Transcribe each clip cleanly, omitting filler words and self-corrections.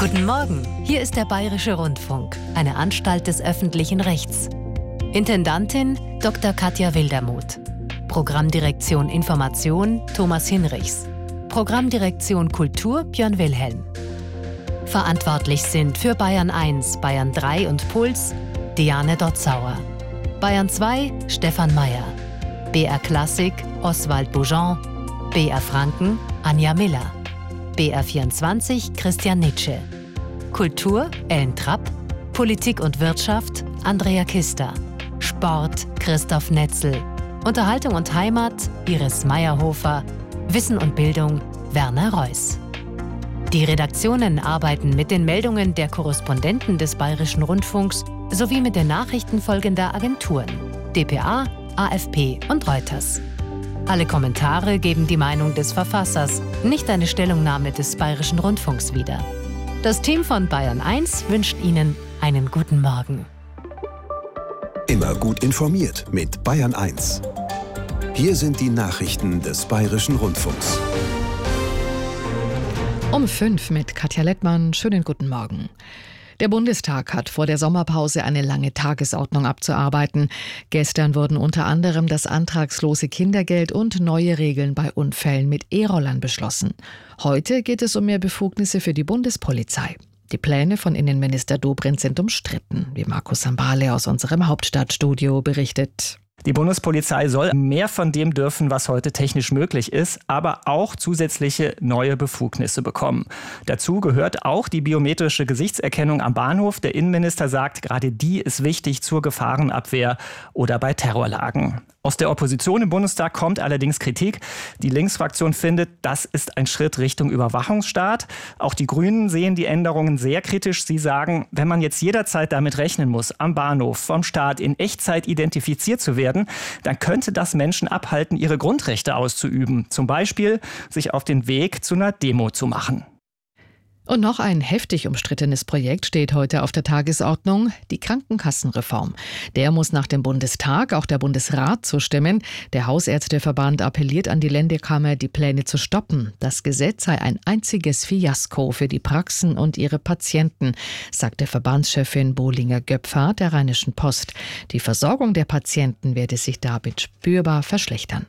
Guten Morgen, hier ist der Bayerische Rundfunk, eine Anstalt des öffentlichen Rechts. Intendantin Dr. Katja Wildermuth. Programmdirektion Information Thomas Hinrichs. Programmdirektion Kultur Björn Wilhelm. Verantwortlich sind für Bayern 1, Bayern 3 und Puls Diane Dotzauer. Bayern 2 Stefan Mayer. BR Klassik Oswald Boujon. BR Franken Anja Miller. BR 24 Christian Nitsche. Kultur Ellen Trapp. Politik und Wirtschaft Andrea Kister. Sport Christoph Netzel. Unterhaltung und Heimat Iris Meyerhofer. Wissen und Bildung Werner Reuss. Die Redaktionen arbeiten mit den Meldungen der Korrespondenten des Bayerischen Rundfunks sowie mit den Nachrichten folgender Agenturen: dpa, AFP und Reuters. Alle Kommentare geben die Meinung des Verfassers, nicht eine Stellungnahme des Bayerischen Rundfunks wider. Das Team von Bayern 1 wünscht Ihnen einen guten Morgen. Immer gut informiert mit Bayern 1. Hier sind die Nachrichten des Bayerischen Rundfunks. Um 5 mit Katja Lettmann. Schönen guten Morgen. Der Bundestag hat vor der Sommerpause eine lange Tagesordnung abzuarbeiten. Gestern wurden unter anderem das antragslose Kindergeld und neue Regeln bei Unfällen mit E-Rollern beschlossen. Heute geht es um mehr Befugnisse für die Bundespolizei. Die Pläne von Innenminister Dobrindt sind umstritten, wie Markus Sambale aus unserem Hauptstadtstudio berichtet. Die Bundespolizei soll mehr von dem dürfen, was heute technisch möglich ist, aber auch zusätzliche neue Befugnisse bekommen. Dazu gehört auch die biometrische Gesichtserkennung am Bahnhof. Der Innenminister sagt, gerade die ist wichtig zur Gefahrenabwehr oder bei Terrorlagen. Aus der Opposition im Bundestag kommt allerdings Kritik. Die Linksfraktion findet, das ist ein Schritt Richtung Überwachungsstaat. Auch die Grünen sehen die Änderungen sehr kritisch. Sie sagen, wenn man jetzt jederzeit damit rechnen muss, am Bahnhof vom Staat in Echtzeit identifiziert zu werden, dann könnte das Menschen abhalten, ihre Grundrechte auszuüben. Zum Beispiel sich auf den Weg zu einer Demo zu machen. Und noch ein heftig umstrittenes Projekt steht heute auf der Tagesordnung, die Krankenkassenreform. Der muss nach dem Bundestag auch der Bundesrat zustimmen. Der Hausärzteverband appelliert an die Länderkammer, die Pläne zu stoppen. Das Gesetz sei ein einziges Fiasko für die Praxen und ihre Patienten, sagte Verbandschefin Bohlinger-Göpfert der Rheinischen Post. Die Versorgung der Patienten werde sich damit spürbar verschlechtern.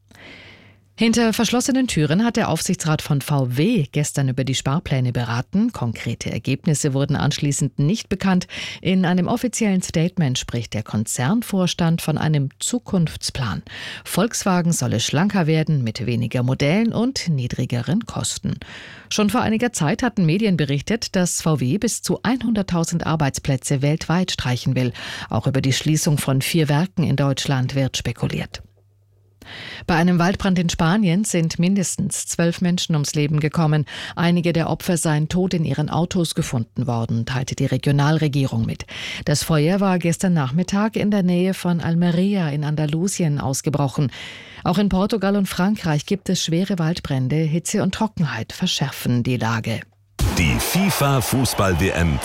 Hinter verschlossenen Türen hat der Aufsichtsrat von VW gestern über die Sparpläne beraten. Konkrete Ergebnisse wurden anschließend nicht bekannt. In einem offiziellen Statement spricht der Konzernvorstand von einem Zukunftsplan. Volkswagen solle schlanker werden mit weniger Modellen und niedrigeren Kosten. Schon vor einiger Zeit hatten Medien berichtet, dass VW bis zu 100.000 Arbeitsplätze weltweit streichen will. Auch über die Schließung von 4 Werken in Deutschland wird spekuliert. Bei einem Waldbrand in Spanien sind mindestens 12 Menschen ums Leben gekommen. Einige der Opfer seien tot in ihren Autos gefunden worden, teilte die Regionalregierung mit. Das Feuer war gestern Nachmittag in der Nähe von Almería in Andalusien ausgebrochen. Auch in Portugal und Frankreich gibt es schwere Waldbrände. Hitze und Trockenheit verschärfen die Lage. Die FIFA-Fußball-WM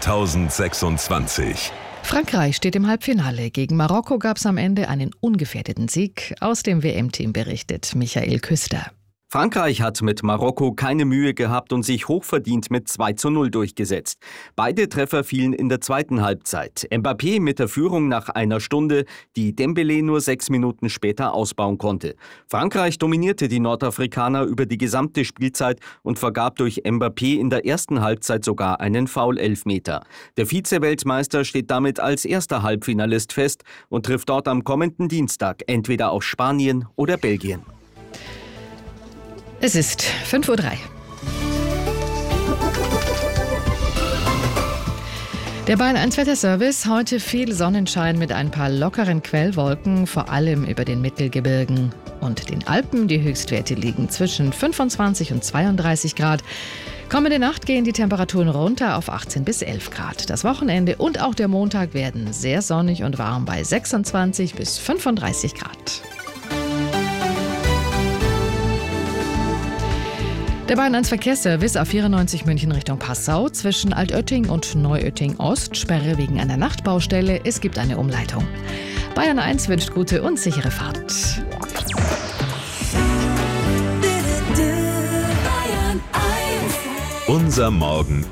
2026. Frankreich steht im Halbfinale. Gegen Marokko gab es am Ende einen ungefährdeten Sieg. Aus dem WM-Team berichtet Michael Küster. Frankreich hat mit Marokko keine Mühe gehabt und sich hochverdient mit 2:0 durchgesetzt. Beide Treffer fielen in der zweiten Halbzeit. Mbappé mit der Führung nach einer Stunde, die Dembélé nur 6 Minuten später ausbauen konnte. Frankreich dominierte die Nordafrikaner über die gesamte Spielzeit und vergab durch Mbappé in der ersten Halbzeit sogar einen Foul-Elfmeter. Der Vize-Weltmeister steht damit als erster Halbfinalist fest und trifft dort am kommenden Dienstag entweder auf Spanien oder Belgien. Es ist 5:03 Uhr. Der Bayern 1 Wetterservice, heute viel Sonnenschein mit ein paar lockeren Quellwolken, vor allem über den Mittelgebirgen und den Alpen. Die Höchstwerte liegen zwischen 25 und 32 Grad. Kommende Nacht gehen die Temperaturen runter auf 18 bis 11 Grad. Das Wochenende und auch der Montag werden sehr sonnig und warm bei 26 bis 35 Grad. Der Bayern 1 Verkehrsservice A94 München Richtung Passau zwischen Altötting und Neuötting Ost, Sperre wegen einer Nachtbaustelle. Es gibt eine Umleitung. Bayern 1 wünscht gute und sichere Fahrt. Unser Morgen